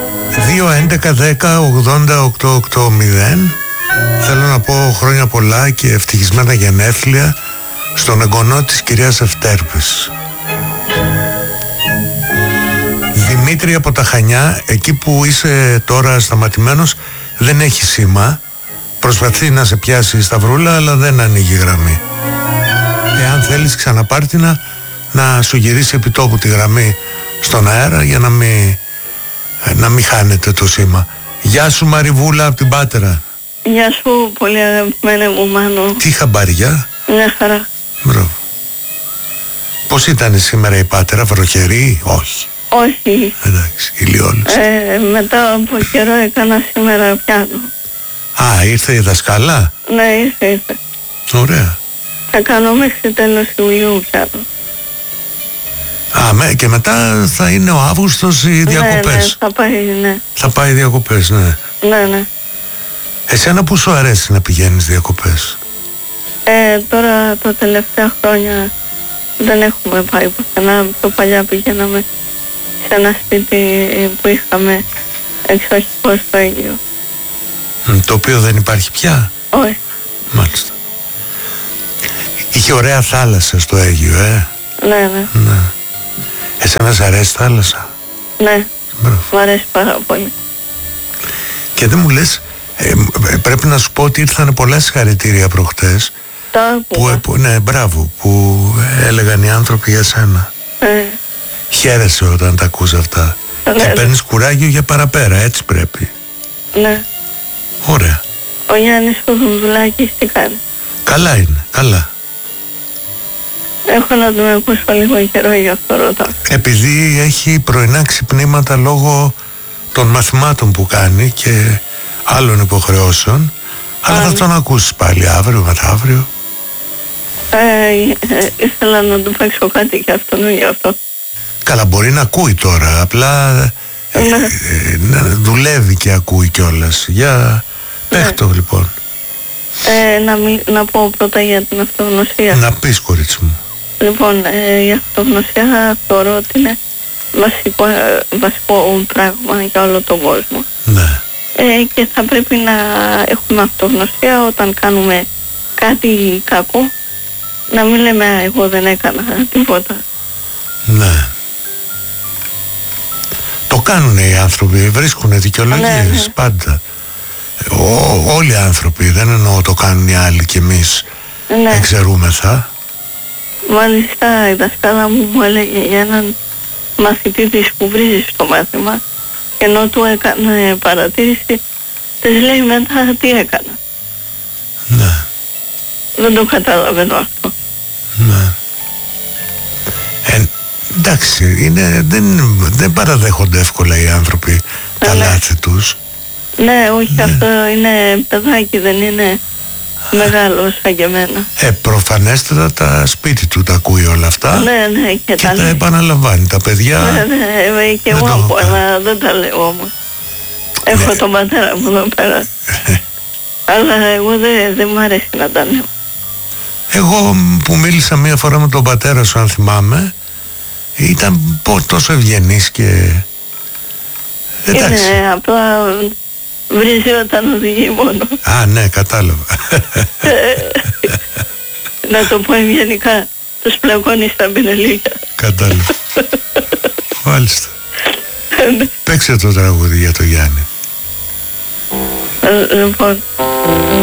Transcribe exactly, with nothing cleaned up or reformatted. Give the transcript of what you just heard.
δύο έντεκα δέκα ογδόντα οκτώ ογδόντα. Θέλω να πω χρόνια πολλά και ευτυχισμένα γενέθλια στον εγγονό της κυρίας Ευτέρπης. Δημήτρη από τα Χανιά, εκεί που είσαι τώρα σταματημένος δεν έχει σήμα. Προσπαθεί να σε πιάσει η Σταυρούλα αλλά δεν ανοίγει γραμμή. Εάν θέλεις ξαναπάρτινα να σου γυρίσει επιτόπου τη γραμμή στον αέρα για να μην, να μην χάνετε το σήμα. Γεια σου Μαριβούλα από την Πάτερα. Γεια σου πολύ αγαπημένη μου Μάνο. Τι χαμπάρια? Μια χαρά. Μπράβο. Πώς ήταν σήμερα η Πάτερα, βροχερή? Όχι. Όχι. Εντάξει, ηλιόλουστη. Ε, μετά από καιρό έκανα σήμερα πιάνο. Α, ήρθε η δασκάλα? Ναι, ήρθε, ήρθε. Ωραία. Θα κάνω μέχρι τέλος Ιουλίου πιάνο. Α, με, και μετά θα είναι ο Αύγουστος οι διακοπές. Ναι, ναι, θα πάει, ναι. Θα πάει διακοπές, ναι. Ναι, ναι. Εσένα που σου αρέσει να πηγαίνεις διακοπές? Ε, τώρα τα τελευταία χρόνια δεν έχουμε πάει πουθενά. Πιο παλιά πηγαίναμε σε ένα σπίτι που είχαμε εξοχικό στο Αίγυο. Το οποίο δεν υπάρχει πια? Όχι. Μάλιστα. Είχε ωραία θάλασσα στο Αίγυο, ε? Ναι, ναι. Ναι. Εσένα σ' αρέσει θάλασσα? Ναι. Μπράβο. Μου αρέσει πάρα πολύ. Και δεν μου λες, ε, πρέπει να σου πω ότι ήρθαν πολλά συγχαρητήρια προχτές. Τα που, που, ναι, μπράβο, που έλεγαν οι άνθρωποι για σένα. Ε. Χαίρεσαι όταν τα ακούς αυτά. Ναι, και ναι. παίρνεις κουράγιο για παραπέρα, έτσι πρέπει. Ναι. Ωραία. Ο Γιάννης ο Δουνδουλάκης τι κάνει? Καλά είναι, καλά. Έχω να τον ακούσω λίγο καιρό, γι' αυτό ρωτάω. Επειδή έχει πρωινά ξυπνήματα λόγω των μαθημάτων που κάνει και άλλων υποχρεώσεων, αλλά θα τον ακούσεις πάλι αύριο, μεθαύριο. Ε, ε, ήθελα να του παίξω κάτι και αυτόν γι' αυτό. Καλά, μπορεί να ακούει τώρα, απλά ε, Ναι. ε, να δουλεύει και ακούει κιόλας. Για παίχτο λοιπόν. Ε, να, μι, να πω πρώτα για την αυτογνωσία. Να πεις, κορίτσι μου. Λοιπόν, ε, η αυτογνωσία θεωρώ ότι είναι βασικό, ε, βασικό πράγμα για όλο τον κόσμο. Ναι. Ε, και θα πρέπει να έχουμε αυτογνωσία όταν κάνουμε κάτι κακό. Να μην λέμε «Α, εγώ δεν έκανα τίποτα». Ναι. Το κάνουν οι άνθρωποι, βρίσκουν δικαιολογίες, ναι, ναι. πάντα. Ό, όλοι οι άνθρωποι, δεν εννοώ το κάνουν οι άλλοι και εμείς Ναι. εξαιρούμεθα. Μάλιστα η δασκάλα μου μου έλεγε για έναν μαθητή της που βρίζει στο μάθημα και ενώ του έκανε παρατήρηση της λέει μετά τι έκανα. Ναι. Δεν το καταλαβαίνω αυτό. Ναι. Ε, εντάξει, είναι, δεν, δεν παραδέχονται εύκολα οι άνθρωποι τα ναι. λάθη τους. Ναι, όχι, Ναι. αυτό είναι παιδάκι, δεν είναι μεγάλο σαν και εμένα. Ε, προφανέστατα τα σπίτι του τα ακούει όλα αυτά. Ναι, ναι, και, και τα λέει. επαναλαμβάνει τα παιδιά. Ναι, ναι, και δεν εγώ το- από ένα δεν τα λέω όμως. Έχω Ναι. τον πατέρα μου εδώ πέρα. Αλλά εγώ δεν δε μ' αρέσει να τα λέω. Εγώ που μίλησα μία φορά με τον πατέρα σου, αν θυμάμαι, ήταν πω- τόσο ευγενής και... Εντάξει. Είναι απλά βρίζει όταν οδηγεί μόνο. Α, ναι, κατάλαβα. Να το πω ευγενικά, τους πλακώνει στα πινελίκια. Κατάλαβα. Μάλιστα. Παίξε το τραγούδι για το Γιάννη. Ε, Λοιπόν,